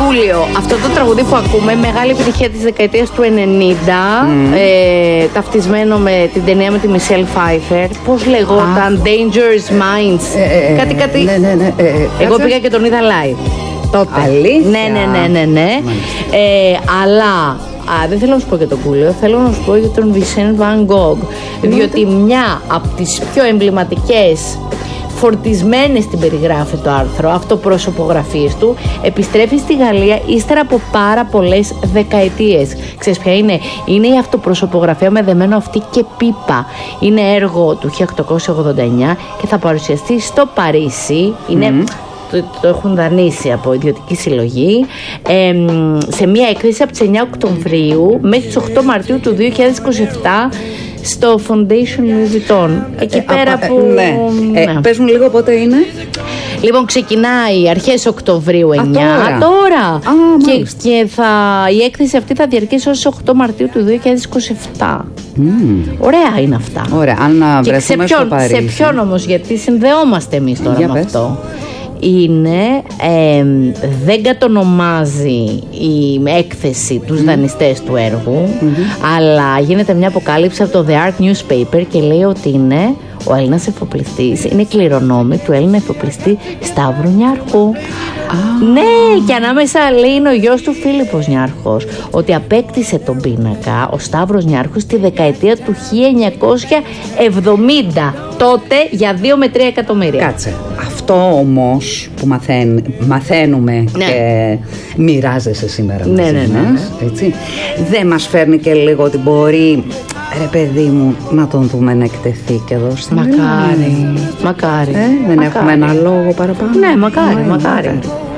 Κούλιο. Αυτό το τραγούδι που ακούμε, μεγάλη επιτυχία της δεκαετίας του 90, ταυτισμένο με την ταινία με τη Μισελ Φάιφερ. Πώς λεγόταν? Dangerous Minds. Κάτι. Ναι. Εγώ πήγα και τον είδα live τότε. Αλήθεια? Ναι. Αλλά δεν θέλω να σου πω για τον Κούλιο, θέλω να σου πω για τον Vincent Van Gogh. Διότι μια από τις πιο εμβληματικές, φορτισμένες την περιγράφει το άρθρο, αυτοπροσωπογραφίες του, επιστρέφει στη Γαλλία ύστερα από πάρα πολλές δεκαετίες. Ξέρεις ποια είναι? Είναι η αυτοπροσωπογραφία με δεμένο αυτή και πίπα. Είναι έργο του 1889 και θα παρουσιαστεί στο Παρίσι. Είναι... Το έχουν δανείσει από ιδιωτική συλλογή σε μια έκθεση από τις 9 Οκτωβρίου μέχρι τις 8 Μαρτίου του 2027 στο Foundation Louis Vuitton. Εκεί πέρα που... Ναι. Πες μου λίγο πότε είναι. Λοιπόν, ξεκινάει αρχές Οκτωβρίου 9. Τώρα. Και η έκθεση αυτή θα διαρκέσει ως 8 Μαρτίου του 2027. Ωραία είναι αυτά. Ωραία, αν βρεθούμε στο Παρίσι. Σε ποιον όμως, γιατί συνδεόμαστε εμείς τώρα με αυτό. Είναι, δεν κατονομάζει η έκθεση τους δανειστές του έργου, αλλά γίνεται μια αποκάλυψη από το The Art Newspaper και λέει ότι είναι ο Έλληνας εφοπλιστής, είναι κληρονόμη του Έλληνα εφοπλιστή Σταύρου Νιάρχου. Ναι, και ανάμεσα λέει είναι ο γιος του Φίλιππος Νιάρχος, ότι απέκτησε τον πίνακα ο Σταύρος Νιάρχος τη δεκαετία του 1970, τότε για 2 με 3 εκατομμύρια. Κάτσε, αυτό όμως που μαθαίνουμε και μοιράζεσαι σήμερα μαζί μας, έτσι, δεν μας φέρνει και λίγο ότι μπορεί, ρε παιδί μου, να τον δούμε να εκτεθεί και εδώ στην Ελλάδα? Μακάρι. Δεν έχουμε ένα λόγο παραπάνω? Ναι, μακάρι.